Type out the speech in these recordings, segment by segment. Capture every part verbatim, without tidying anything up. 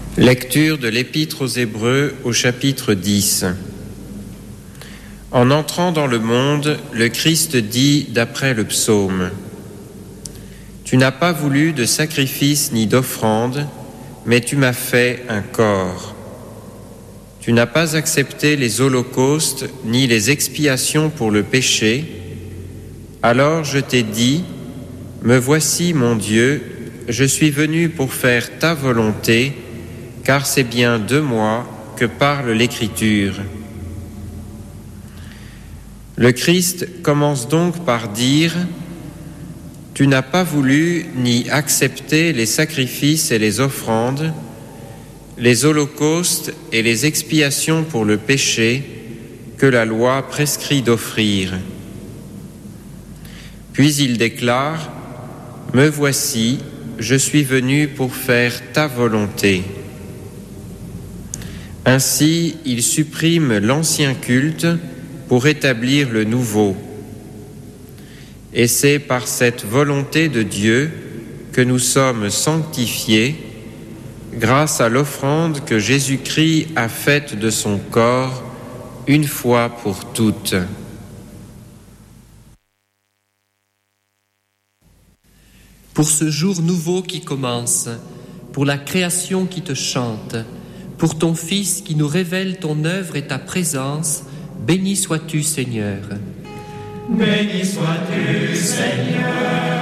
Lecture de l'Épître aux Hébreux au chapitre dix. En entrant dans le monde, le Christ dit d'après le psaume : « Tu n'as pas voulu de sacrifice ni d'offrande, mais tu m'as fait un corps. Tu n'as pas accepté les holocaustes ni les expiations pour le péché. Alors je t'ai dit : Me voici, mon Dieu, je suis venu pour faire ta volonté, car c'est bien de moi que parle l'Écriture. » Le Christ commence donc par dire : Tu n'as pas voulu ni accepté les sacrifices et les offrandes, les holocaustes et les expiations pour le péché que la loi prescrit d'offrir. Puis il déclare : Me voici, je suis venu pour faire ta volonté. Ainsi, il supprime l'ancien culte pour établir le nouveau. Et c'est par cette volonté de Dieu que nous sommes sanctifiés grâce à l'offrande que Jésus-Christ a faite de son corps une fois pour toutes. Pour ce jour nouveau qui commence, pour la création qui te chante, pour ton Fils qui nous révèle ton œuvre et ta présence, béni sois-tu, Seigneur. Béni sois-tu, Seigneur.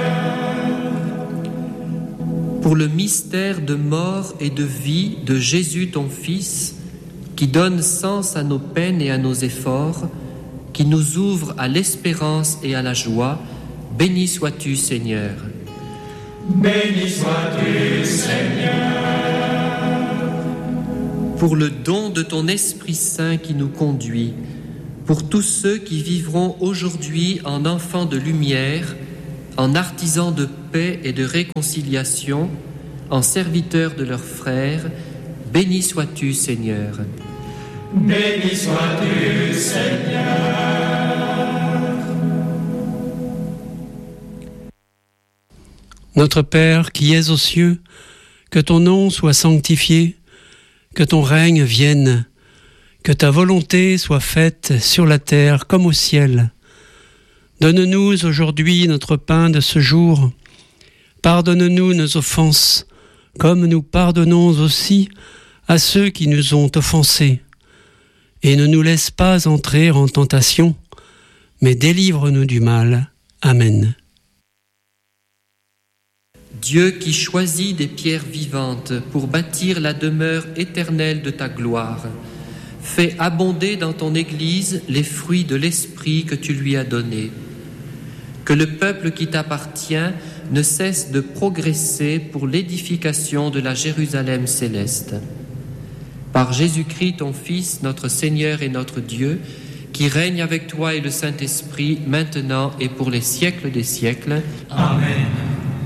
Pour le mystère de mort et de vie de Jésus, ton Fils, qui donne sens à nos peines et à nos efforts, qui nous ouvre à l'espérance et à la joie, béni sois-tu, Seigneur. Béni sois-tu, Seigneur. Pour le don de ton Esprit Saint qui nous conduit, pour tous ceux qui vivront aujourd'hui en enfants de lumière, en artisans de paix et de réconciliation, en serviteurs de leurs frères, béni sois-tu, Seigneur. Béni sois-tu, Seigneur. Notre Père qui es aux cieux, que ton nom soit sanctifié, que ton règne vienne, que ta volonté soit faite sur la terre comme au ciel. Donne-nous aujourd'hui notre pain de ce jour. Pardonne-nous nos offenses, comme nous pardonnons aussi à ceux qui nous ont offensés. Et ne nous laisse pas entrer en tentation, mais délivre-nous du mal. Amen. Dieu qui choisit des pierres vivantes pour bâtir la demeure éternelle de ta gloire, fais abonder dans ton Église les fruits de l'Esprit que tu lui as donné. Que le peuple qui t'appartient ne cesse de progresser pour l'édification de la Jérusalem céleste. Par Jésus-Christ, ton Fils, notre Seigneur et notre Dieu, qui règne avec toi et le Saint-Esprit, maintenant et pour les siècles des siècles. Amen.